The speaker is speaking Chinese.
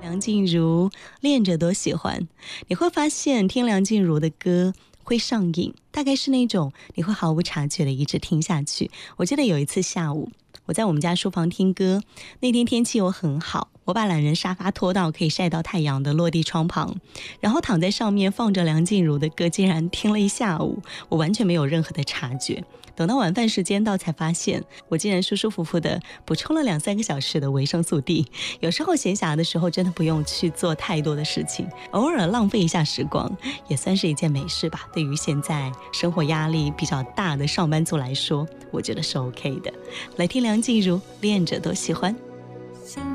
梁静茹恋着多喜欢，你会发现听梁静茹的歌会上瘾，大概是那种你会毫无察觉的一直听下去。我记得有一次下午，我在我们家书房听歌，那天天气又很好，我把懒人沙发拖到可以晒到太阳的落地窗旁，然后躺在上面放着梁静茹的歌，竟然听了一下午，我完全没有任何的察觉。等到晚饭时间到才发现，我竟然舒舒服服的补充了2-3个小时的维生素 D。 有时候闲暇的时候真的不用去做太多的事情，偶尔浪费一下时光也算是一件美事吧。对于现在生活压力比较大的上班族来说，我觉得是 OK 的。来听梁静茹恋着多喜欢。